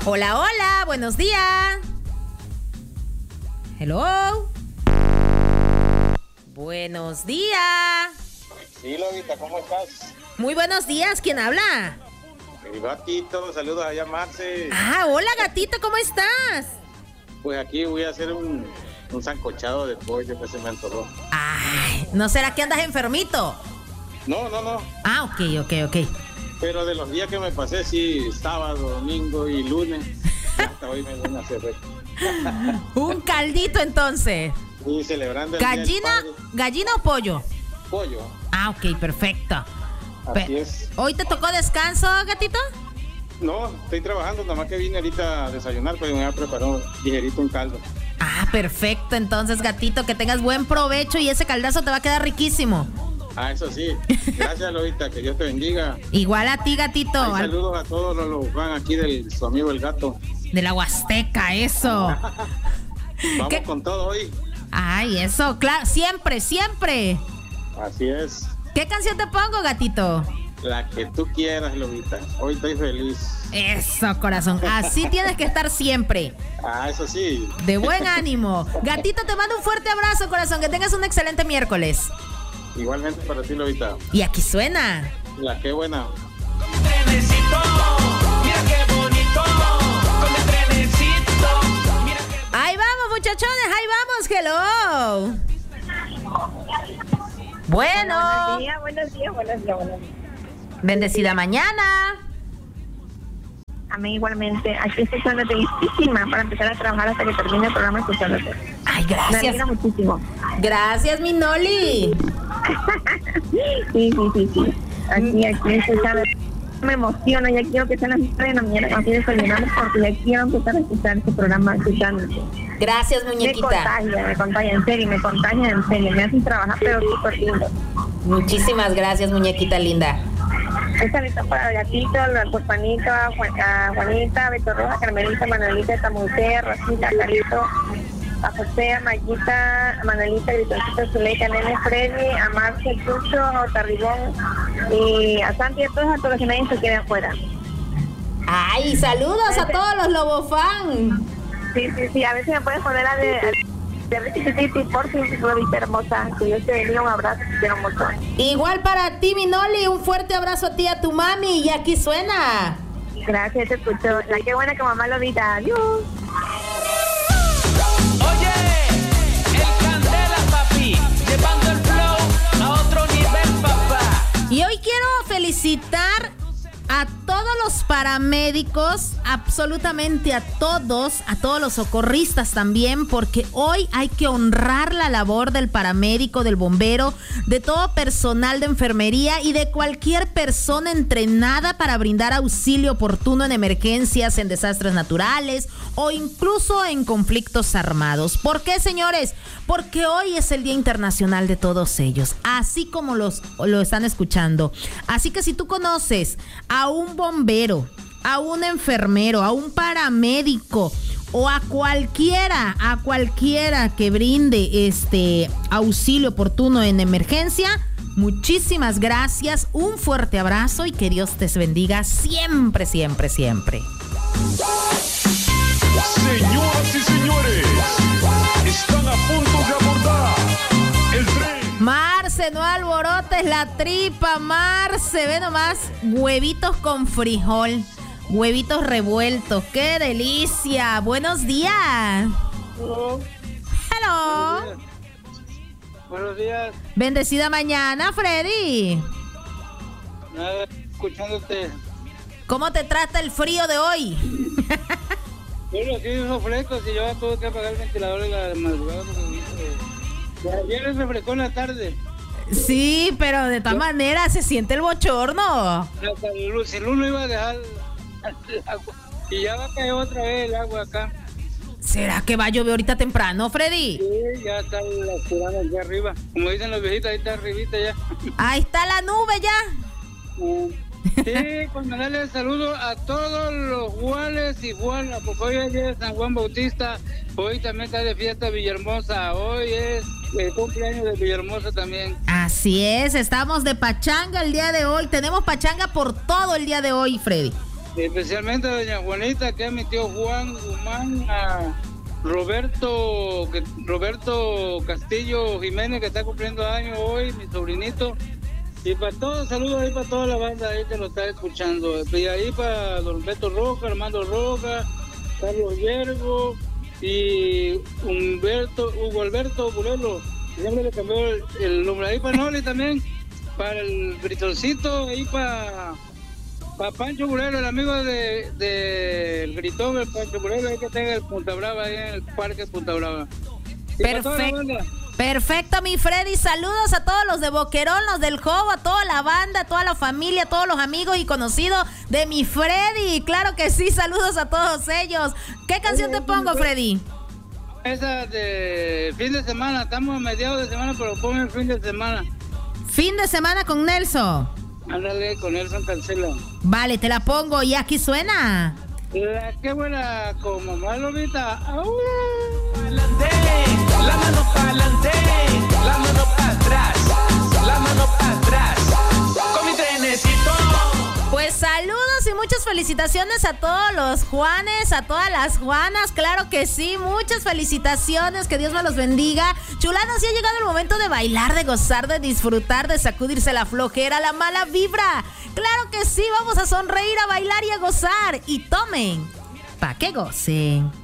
Hola, hola, buenos días. Hello. Buenos días. Sí, Lobita, ¿cómo estás? Muy buenos días, ¿quién habla? El gatito, saludos allá, Marce. Ah, hola gatito, ¿cómo estás? Pues aquí voy a hacer un sancochado de pollo que se me antojó. Ay, ¿no será que andas enfermito? No. Ah, ok. Pero de los días que me pasé, sí, sábado, domingo y lunes, hasta hoy me voy a hacer Un caldito entonces. Y celebrando el Día del Padre. ¿Gallina o pollo? Pollo. Ah, ok, perfecto. Así es. ¿Hoy te tocó descanso, gatito? No, estoy trabajando, nada más que vine ahorita a desayunar, pues me voy a preparar un ligerito un caldo. Ah, perfecto, entonces gatito, que tengas buen provecho y ese caldazo te va a quedar riquísimo. Ah, eso sí. Gracias, Lobita, que Dios te bendiga. Igual a ti, gatito. Ay, saludos a todos los fans aquí de su amigo el gato. De la Huasteca, eso. Vamos con todo hoy. Ay, eso, claro, siempre. Así es. ¿Qué canción te pongo, gatito? La que tú quieras, Lobita. Hoy estoy feliz. Eso, corazón. Así tienes que estar siempre. Ah, eso sí. De buen ánimo. Gatito, te mando un fuerte abrazo, corazón. Que tengas un excelente miércoles. Igualmente para ti, Lobita. Y aquí suena. La que buena. Con el trenecito, mira qué bonito. Con el trenecito, mira qué bonito. Ahí vamos, muchachones. Ahí vamos. Hello. Bueno. Buenos días. Bendecida mañana. A mí igualmente. Aquí estoy escuchándote listísima para empezar a trabajar hasta que termine el programa escuchándote. Ay, Me gracias. alegra muchísimo. Gracias, mi Noli. Sí. Aquí escuchándote. Me emociona, ya quiero que sean las 3 de la mañana cuando estoy desayunando porque ya quiero empezar a escuchar este programa escuchándote. Gracias, muñequita. Me contagia, en serio, me hacen trabajar pero súper lindo. Muchísimas gracias, muñequita linda. Un saludo para el gatito, a Juanito, a Juanita, Beto Roja, Carmelita, Manuelita, Tamucé, Rosita, Carito, a José, a Mayita, a Manuelita, Gritoncito, Zuleika, Nene, Freddy, a Marce, Chucho, a Tarribón y a Santi y a todos los que nadie se quede afuera. Ay, saludos a todos los Lobofan. Sí, a ver si me puedes poner la de Ricky por fin, Globita hermosa, que Dios te bendiga, un abrazo, te quiero mucho. Igual para ti, mi Noli, un fuerte abrazo a ti, a tu mami, y aquí suena. Gracias, te escucho. La que buena que mamá lo diga. Adiós. Oye, el Candela, papi, llevando el flow a otro nivel, papá. Y hoy quiero felicitar a todos los paramédicos, absolutamente a todos los socorristas también, porque hoy hay que honrar la labor del paramédico, del bombero, de todo personal de enfermería y de cualquier persona entrenada para brindar auxilio oportuno en emergencias, en desastres naturales o incluso en conflictos armados. ¿Por qué, señores? Porque hoy es el Día Internacional de todos ellos, así como lo están escuchando. Así que si tú conoces a un bombero, a un enfermero, a un paramédico o a cualquiera que brinde auxilio oportuno en emergencia, muchísimas gracias, un fuerte abrazo y que Dios te bendiga siempre. Señoras y señores, están a punto de abordar el tren. Marce, no alborotes la tripa, Marce, ve nomás, huevitos con frijol, huevitos revueltos, qué delicia. Buenos días. Hello. Buenos días. Bendecida mañana, Freddy. Nada, escuchándote. ¿Cómo te trata el frío de hoy? Bueno, aquí hizo frescos y yo tuve que apagar el ventilador de la madrugada. Ayer se frescó en la tarde. Sí, pero de todas maneras se siente el bochorno. Si el lunes iba a dejar el agua y ya va a caer otra vez el agua acá. ¿Será que va a llover ahorita temprano, Freddy? Sí, ya está la ciudad aquí arriba. Como dicen los viejitos, ahí está arribita ya. Ahí está la nube ya. Sí, pues mandarle saludos a todos los Juanes y Juanas, porque hoy es día de San Juan Bautista, hoy también está de fiesta Villahermosa, hoy es el cumpleaños de Villahermosa también. Así es, estamos de pachanga el día de hoy, tenemos pachanga por todo el día de hoy, Freddy. especialmente a doña Juanita, que es mi tío Juan Guzmán, a Roberto Castillo Jiménez, que está cumpliendo años hoy, mi sobrinito. Y para todos, saludos ahí para toda la banda ahí que lo está escuchando. Y ahí para don Beto Roca, Armando Roca, Carlos Yergo y Hugo Alberto Burelo. Siempre le cambió el nombre. Ahí para Noli también, para el Gritoncito, ahí para Pancho Burelo, el amigo del Gritón, el Pancho Burelo, ahí que tenga el Punta Brava, ahí en el Parque Punta Brava. Y para toda la banda. Perfecto, mi Freddy. Saludos a todos los de Boquerón, los del Jobo, a toda la banda, a toda la familia, a todos los amigos y conocidos de mi Freddy. Claro que sí, saludos a todos ellos. ¿Qué canción te pongo, Freddy? Esa de fin de semana. Estamos a mediados de semana, pero ponme el fin de semana. Fin de semana con Nelson. Ándale, con Nelson Cancela. Vale, te la pongo y aquí suena. La que buena como Malomita. La mano pa'lante, la mano para atrás, la mano para atrás, con mi trenecito. Pues saludos y muchas felicitaciones a todos los Juanes, a todas las Juanas, claro que sí, muchas felicitaciones, que Dios me los bendiga. Chuladas, ya ha llegado el momento de bailar, de gozar, de disfrutar, de sacudirse la flojera, la mala vibra. Claro que sí, vamos a sonreír, a bailar y a gozar. Y tomen, pa' que gocen.